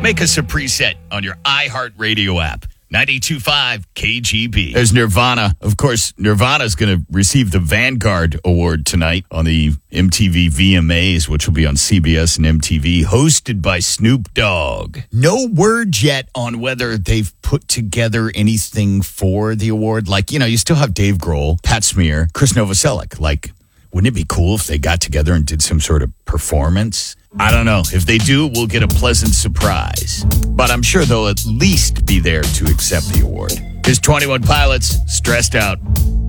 Make us a preset on your iHeartRadio app. 92.5 KGB. There's Nirvana. Of course, Nirvana's going to receive the Vanguard Award tonight on the MTV VMAs, which will be on CBS and MTV, hosted by Snoop Dogg. No word yet on whether they've put together anything for the award. Like, you know, you still have Dave Grohl, Pat Smear, Chris Novoselic. Like, wouldn't it be cool if they got together and did some sort of performance? I don't know. If they do, we'll get a pleasant surprise. But I'm sure they'll at least be there to accept the award. Here's 21 Pilots, Stressed Out.